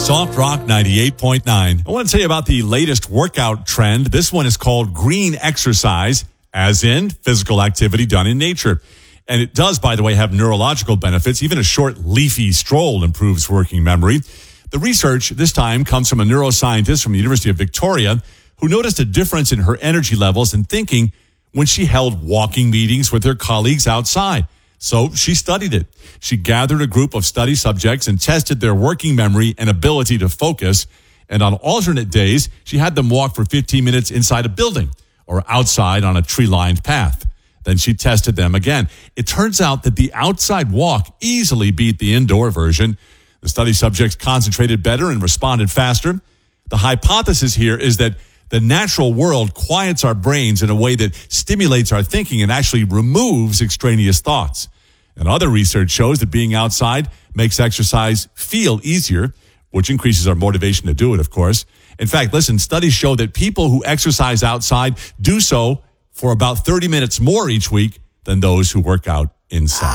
Soft Rock 98.9. I want to tell you about the latest workout trend. This one is called green exercise, as in physical activity done in nature. And it does, by the way, have neurological benefits. Even a short leafy stroll improves working memory. The research this time comes from a neuroscientist from the University of Victoria who noticed a difference in her energy levels and thinking when she held walking meetings with her colleagues outside. So she studied it. She gathered a group of study subjects and tested their working memory and ability to focus. And on alternate days, she had them walk for 15 minutes inside a building or outside on a tree-lined path. Then she tested them again. It turns out that the outside walk easily beat the indoor version. The study subjects concentrated better and responded faster. The hypothesis here is that the natural world quiets our brains in a way that stimulates our thinking and actually removes extraneous thoughts. And other research shows that being outside makes exercise feel easier, which increases our motivation to do it, of course. In fact, listen, studies show that people who exercise outside do so for about 30 minutes more each week than those who work out inside.